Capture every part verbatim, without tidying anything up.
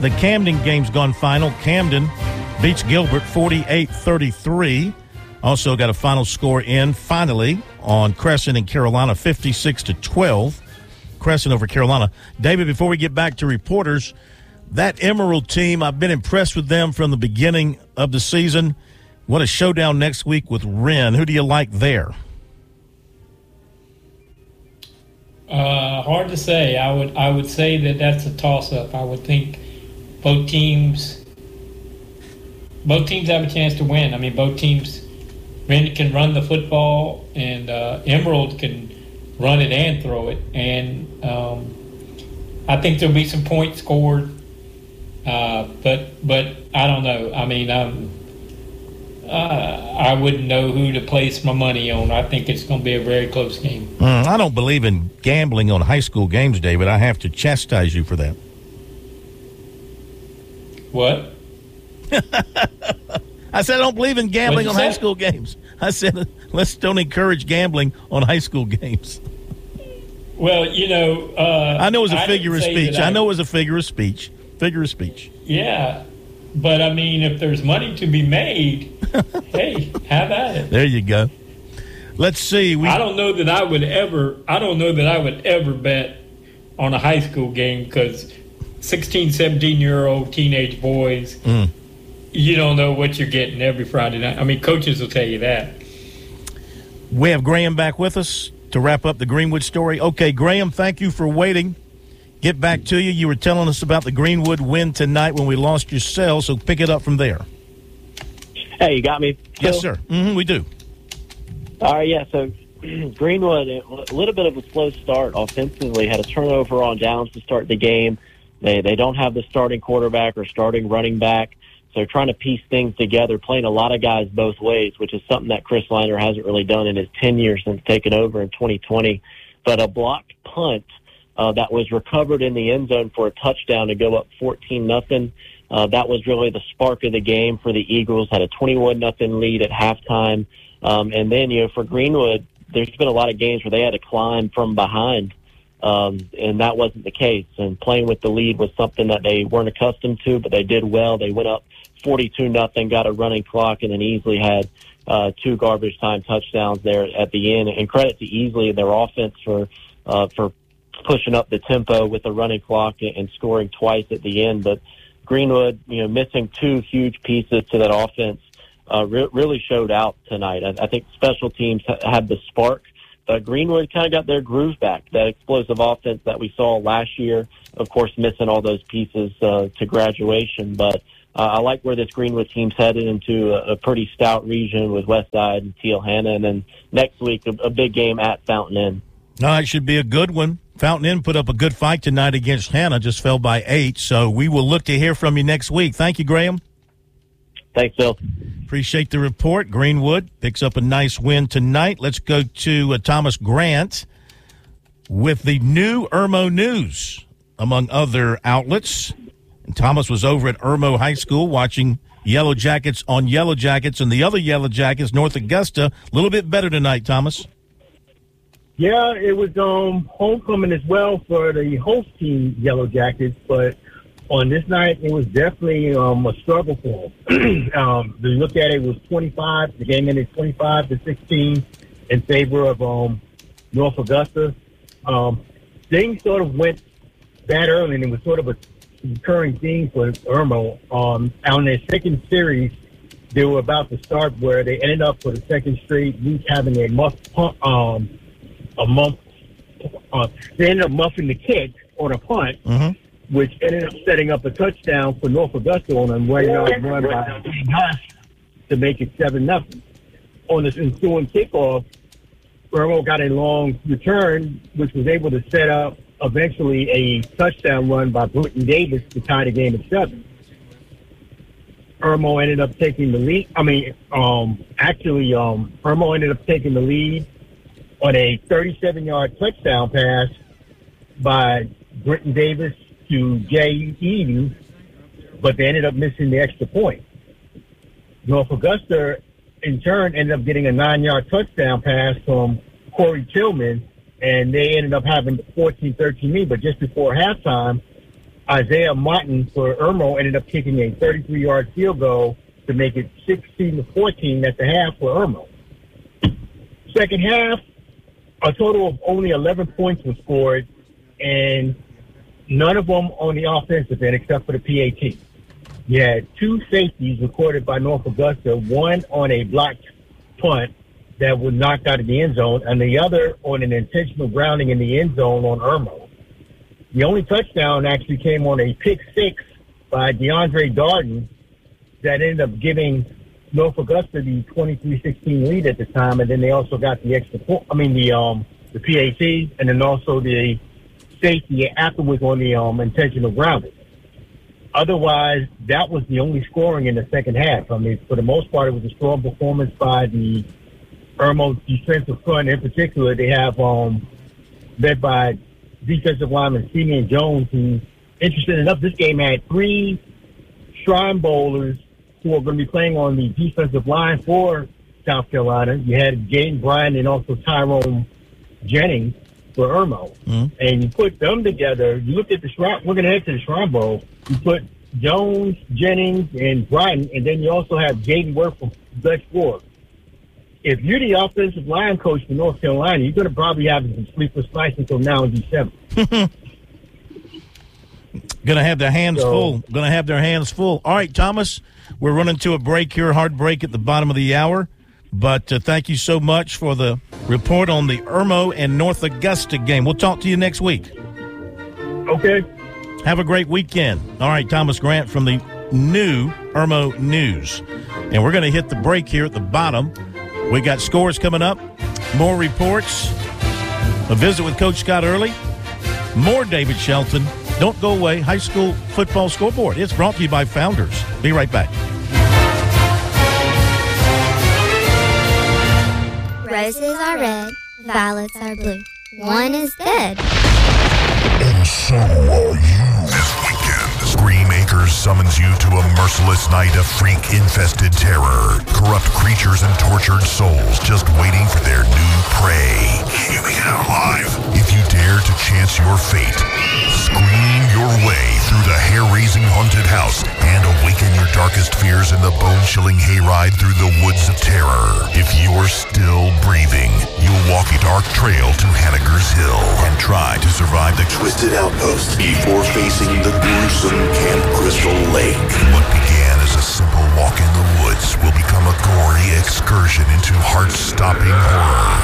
The Camden game's gone final. Camden beats Gilbert forty-eight thirty-three. Also got a final score in, finally, on Crescent and Carolina, fifty-six to twelve. Crescent over Carolina. David, before we get back to reporters, that Emerald team, I've been impressed with them from the beginning of the season. What a showdown next week with Wren. Who do you like there? Uh, hard to say. I would I would say that that's a toss-up. I would think both teams both teams have a chance to win. I mean, both teams, Wren can run the football, and uh, Emerald can run it and throw it. And um, I think there'll be some points scored. Uh, but but I don't know. I mean, um, uh, I wouldn't know who to place my money on. I think it's going to be a very close game. Mm, I don't believe in gambling on high school games, David. I have to chastise you for that. What? I said I don't believe in gambling on say? high school games. I said let's don't encourage gambling on high school games. Well, you know, uh, I know it was a I figure of didn't say speech. that I know it was a figure of speech. Figure of speech. Yeah, but I mean, if there's money to be made, hey, have at it. There you go. Let's see. We I don't know that I would ever. I don't know that I would ever bet on a high school game because sixteen, seventeen year old teenage boys. Mm. You don't know what you're getting every Friday night. I mean, coaches will tell you that. We have Graham back with us to wrap up the Greenwood story. Okay, Graham, thank you for waiting. Get back to you. You were telling us about the Greenwood win tonight when we lost your cell, so pick it up from there. Hey, you got me? Yes, sir. Mm-hmm, we do. All right, yeah, so Greenwood, a little bit of a slow start offensively, had a turnover on downs to start the game. They they don't have the starting quarterback or starting running back, so they're trying to piece things together, playing a lot of guys both ways, which is something that Chris Liner hasn't really done in his ten years since taking over in twenty twenty. But a blocked punt Uh, that was recovered in the end zone for a touchdown to go up fourteen nothing. Uh, that was really the spark of the game for the Eagles. Had a twenty-one nothing lead at halftime. Um, and then, you know, for Greenwood, there's been a lot of games where they had to climb from behind, um, and that wasn't the case. And playing with the lead was something that they weren't accustomed to, but they did well. They went up forty-two nothing, got a running clock, and then easily had uh, two garbage time touchdowns there at the end. And credit to Easley and their offense for uh, for pushing up the tempo with the running clock and scoring twice at the end. But Greenwood, you know, missing two huge pieces to that offense uh, re- really showed out tonight. I, I think special teams ha- had the spark. But Greenwood kind of got their groove back, that explosive offense that we saw last year, of course, missing all those pieces uh, to graduation. But uh, I like where this Greenwood team's headed into a, a pretty stout region with Westside and Teal Hanna. And then next week, a, a big game at Fountain Inn. No, it should be a good one. Fountain Inn put up a good fight tonight against Hannah, just fell by eight. So we will look to hear from you next week. Thank you, Graham. Thanks, Bill. Appreciate the report. Greenwood picks up a nice win tonight. Let's go to uh, Thomas Grant with the new Irmo News, among other outlets. And Thomas was over at Irmo High School watching Yellow Jackets on Yellow Jackets, and the other Yellow Jackets, North Augusta, a little bit better tonight, Thomas. Yeah, it was um, homecoming as well for the host team, Yellow Jackets, but on this night, it was definitely um, a struggle for them. um, to look at it, it was twenty-five. The game ended twenty-five to sixteen in favor of um, North Augusta. Um, things sort of went bad early, and it was sort of a recurring theme for Irmo. Um, on their second series, they were about to start where they ended up for the second straight week having a muff, um, a month. Uh, they ended up muffing the kick on a punt. Mm-hmm. Which ended up setting up a touchdown for North Augusta on a one-yard run by Gus to make it seven nothing. On the ensuing kickoff, Irmo got a long return, which was able to set up eventually a touchdown run by Britton Davis to tie the game at seven. Irmo ended up taking the lead. I mean, um, actually, um, Irmo ended up taking the lead on a thirty-seven-yard touchdown pass by Britton Davis to Jay Eden, but they ended up missing the extra point. North Augusta, in turn, ended up getting a nine-yard touchdown pass from Corey Tillman, and they ended up having fourteen thirteen lead. But just before halftime, Isaiah Martin for Irmo ended up kicking a thirty-three-yard field goal to make it sixteen to fourteen at the half for Irmo. Second half, a total of only eleven points was scored, and none of them on the offensive end except for the P A T. You had two safeties recorded by North Augusta, one on a blocked punt that was knocked out of the end zone, and the other on an intentional grounding in the end zone on Irmo. The only touchdown actually came on a pick six by DeAndre Darden that ended up giving North Augusta the twenty-three sixteen lead at the time, and then they also got the extra point, I mean, the um, the P A T, and then also the safety afterwards on the um, intentional grounding. Otherwise, that was the only scoring in the second half. I mean, for the most part, it was a strong performance by the Irmo defensive front. In particular, they have um, led by defensive lineman Simeon Jones, who, interesting enough, this game had three Shrine Bowlers who are going to be playing on the defensive line for South Carolina. You had Jaden Bryant and also Tyrone Jennings for Irmo. Mm-hmm. And you put them together, you look at the Shrine, we're going to head to the Shrine Bowl, you put Jones, Jennings, and Bryant, and then you also have Jaden Worth from Dutch Fork. If you're the offensive line coach for North Carolina, you're going to probably have some sleepless nights until now in December. Going to have their hands so, full. Going to have their hands full. All right, Thomas, we're running to a break here, hard break at the bottom of the hour. But uh, thank you so much for the report on the Irmo and North Augusta game. We'll talk to you next week. Okay. Have a great weekend. All right, Thomas Grant from the new Irmo News. And we're going to hit the break here at the bottom. We got scores coming up, more reports, a visit with Coach Scott Early, more David Shelton. Don't go away. High school football scoreboard. It's brought to you by Founders. Be right back. Roses are red, violets are blue. One is dead. And so are you. This weekend, Scream Acres summons you to a merciless night of freak-infested terror. Corrupt creatures and tortured souls just waiting for their new prey. Healing out live. If you dare to chance your fate, scream your way through the hair-raising haunted house and awaken your darkest fears in the bone-chilling hayride through the woods of terror. If you're still breathing, you'll walk a dark trail to Hanniger's Hill and try to survive the twisted outpost before facing the gruesome Camp Crystal Lake. What began as a simple walk in the woods will become a gory excursion into heart-stopping horror.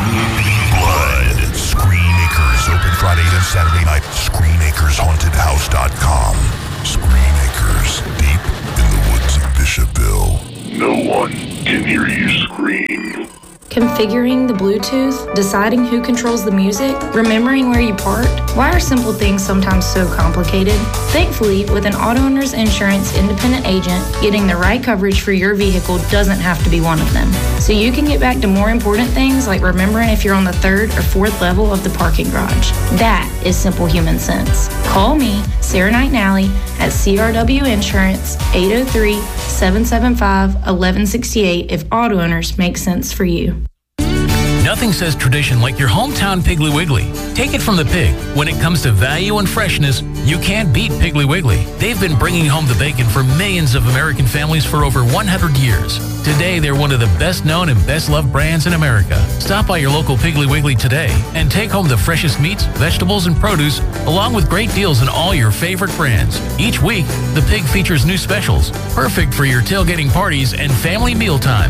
Blood. Screen Acres, open Friday and Saturday night. screen acres haunted house dot com. Screen Acres, deep in the woods of Bishopville. No one can hear you scream. Configuring the Bluetooth, deciding who controls the music, remembering where you parked. Why are simple things sometimes so complicated? Thankfully, with an Auto Owners Insurance independent agent, getting the right coverage for your vehicle doesn't have to be one of them. So you can get back to more important things like remembering if you're on the third or fourth level of the parking garage. That is simple human sense. Call me, Sarah Knight Nally, at C R W Insurance, eight oh three, seven seven five, one one six eight if Auto Owners makes sense for you. Nothing says tradition like your hometown Piggly Wiggly. Take it from the pig. When it comes to value and freshness, you can't beat Piggly Wiggly. They've been bringing home the bacon for millions of American families for over one hundred years. Today, they're one of the best known and best loved brands in America. Stop by your local Piggly Wiggly today and take home the freshest meats, vegetables, and produce, along with great deals on all your favorite brands. Each week, the pig features new specials, perfect for your tailgating parties and family mealtime.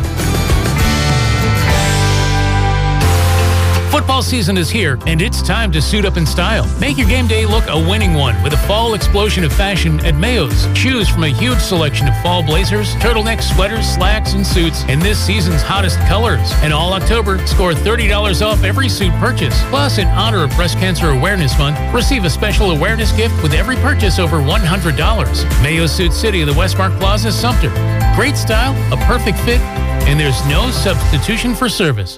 Football season is here, and it's time to suit up in style. Make your game day look a winning one with a fall explosion of fashion at Mayo's. Choose from a huge selection of fall blazers, turtlenecks, sweaters, slacks, and suits in this season's hottest colors. And all October, score thirty dollars off every suit purchase. Plus, in honor of Breast Cancer Awareness Month, receive a special awareness gift with every purchase over one hundred dollars. Mayo's Suit City of the Westmark Plaza, Sumter. Great style, a perfect fit, and there's no substitution for service.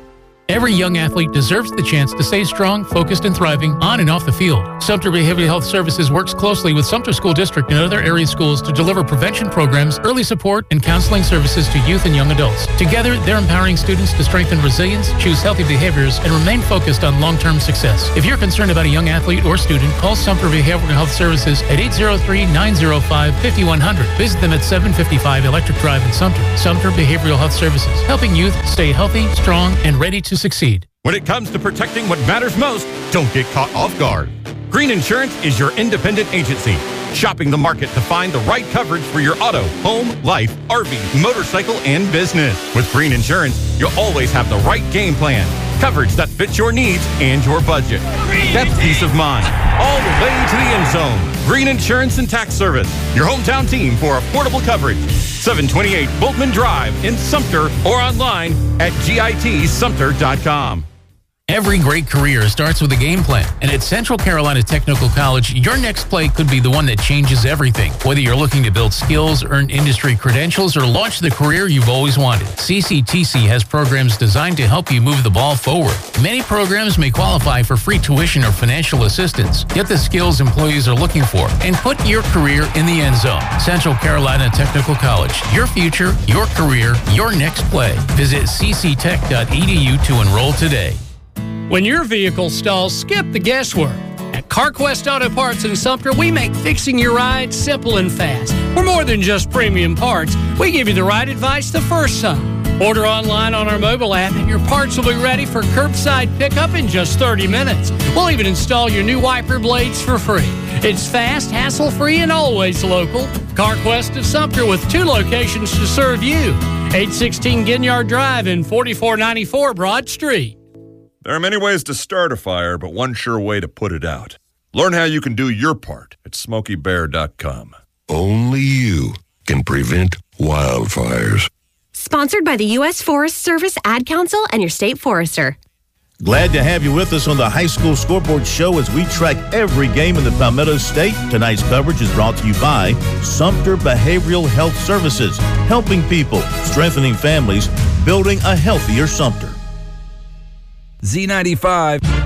Every young athlete deserves the chance to stay strong, focused, and thriving on and off the field. Sumter Behavioral Health Services works closely with Sumter School District and other area schools to deliver prevention programs, early support, and counseling services to youth and young adults. Together, they're empowering students to strengthen resilience, choose healthy behaviors, and remain focused on long-term success. If you're concerned about a young athlete or student, call Sumter Behavioral Health Services at eight zero three, nine zero five, five one zero zero. Visit them at seven fifty-five Electric Drive in Sumter. Sumter Behavioral Health Services, helping youth stay healthy, strong, and ready to succeed. When it comes to protecting what matters most, don't get caught off guard. Green Insurance is your independent agency, shopping the market to find the right coverage for your auto, home, life, R V, motorcycle, and business. With Green Insurance, you'll always have the right game plan, coverage that fits your needs and your budget. That's peace of mind, all the way to the end zone. Green Insurance and Tax Service, your hometown team for affordable coverage. seven twenty-eight Boltman Drive in Sumter or online at git sumter dot com. Every great career starts with a game plan, and at Central Carolina Technical College, your next play could be the one that changes everything. Whether you're looking to build skills, earn industry credentials, or launch the career you've always wanted, C C T C has programs designed to help you move the ball forward. Many programs may qualify for free tuition or financial assistance. Get the skills employees are looking for and put your career in the end zone. Central Carolina Technical College, your future, your career, your next play. Visit c c tech dot e d u to enroll today. When your vehicle stalls, skip the guesswork. At CarQuest Auto Parts in Sumter, we make fixing your ride simple and fast. We're more than just premium parts. We give you the right advice the first time. Order online on our mobile app and your parts will be ready for curbside pickup in just thirty minutes. We'll even install your new wiper blades for free. It's fast, hassle-free, and always local. CarQuest of Sumter with two locations to serve you. eight sixteen Ginyard Drive and forty-four ninety-four Broad Street. There are many ways to start a fire, but one sure way to put it out. Learn how you can do your part at smoky bear dot com. Only you can prevent wildfires. Sponsored by the U S Forest Service, Ad Council, and your state forester. Glad to have you with us on the High School Scoreboard Show as we track every game in the Palmetto State. Tonight's coverage is brought to you by Sumter Behavioral Health Services, helping people, strengthening families, building a healthier Sumter. Z ninety-five.